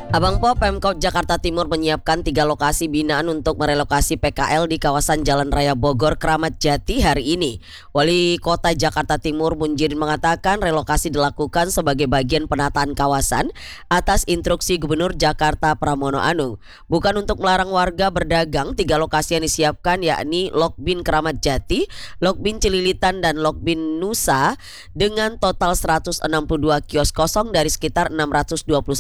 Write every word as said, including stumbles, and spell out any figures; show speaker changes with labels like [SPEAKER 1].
[SPEAKER 1] Abang Po, Pemkot Jakarta Timur menyiapkan tiga lokasi binaan untuk merelokasi P K L di kawasan Jalan Raya Bogor, Kramat Jati hari ini. Wali Kota Jakarta Timur Munjirin mengatakan relokasi dilakukan sebagai bagian penataan kawasan atas instruksi Gubernur Jakarta Pramono Anung. Bukan untuk melarang warga berdagang, tiga lokasi yang disiapkan yakni Lokbin Kramat Jati, Lokbin Cililitan, dan Lokbin Nusa dengan total seratus enam puluh dua kios kosong dari sekitar enam ratus dua puluh